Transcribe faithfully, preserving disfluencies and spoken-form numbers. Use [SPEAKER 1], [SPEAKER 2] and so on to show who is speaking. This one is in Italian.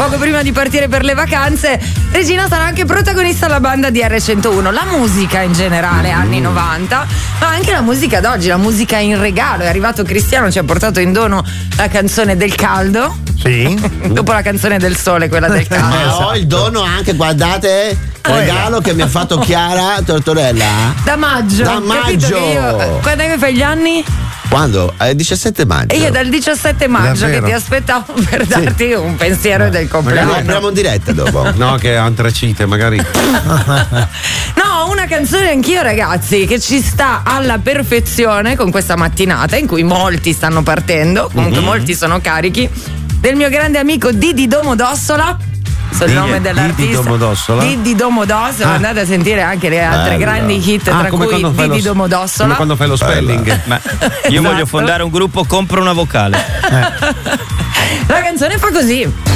[SPEAKER 1] poco prima di partire per le vacanze, Regina sarà anche protagonista alla banda di erre centouno. La musica in generale, anni novanta, ma anche la musica d'oggi, la musica in regalo. È arrivato Cristiano, ci ha portato in dono la canzone del caldo.
[SPEAKER 2] Sì.
[SPEAKER 1] Dopo la canzone del sole, quella del caldo.
[SPEAKER 3] Ma ho il dono anche, guardate, regalo che mi ha fatto Chiara Tortorella.
[SPEAKER 1] Da maggio.
[SPEAKER 3] Da maggio.
[SPEAKER 1] Io, quando è che fai gli anni?
[SPEAKER 3] Quando? È il diciassette maggio.
[SPEAKER 1] E io dal diciassette maggio
[SPEAKER 2] Davvero?
[SPEAKER 1] che ti aspettavo per darti un pensiero del
[SPEAKER 3] Lo
[SPEAKER 1] compleanno.
[SPEAKER 3] apriamo in diretta dopo.
[SPEAKER 4] No, che ha antracite, magari.
[SPEAKER 1] No, una canzone anch'io, ragazzi, che ci sta alla perfezione con questa mattinata in cui molti stanno partendo, comunque
[SPEAKER 4] Mm-hmm.
[SPEAKER 1] molti sono carichi, del mio grande amico Didi Domodossola. So il
[SPEAKER 4] Didi-
[SPEAKER 1] nome dell'artista.
[SPEAKER 4] Didi Domodossola?
[SPEAKER 1] Didi Domodossola.
[SPEAKER 4] Ah.
[SPEAKER 1] Andate a sentire anche le altre
[SPEAKER 3] Bello.
[SPEAKER 1] grandi hit,
[SPEAKER 4] Ah,
[SPEAKER 1] tra
[SPEAKER 4] come
[SPEAKER 1] cui
[SPEAKER 4] quando fai
[SPEAKER 1] Didi
[SPEAKER 4] lo-
[SPEAKER 1] Domodossola.
[SPEAKER 4] Come quando fai lo spelling.
[SPEAKER 5] Ma io
[SPEAKER 1] Esatto.
[SPEAKER 5] voglio fondare un gruppo, compro una vocale.
[SPEAKER 1] La canzone fa così.